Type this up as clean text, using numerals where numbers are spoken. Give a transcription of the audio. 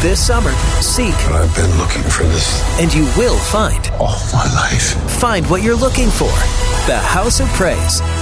This summer, seek. But I've been looking for this And you will find. all my life. Find what you're looking for. The House of Praise.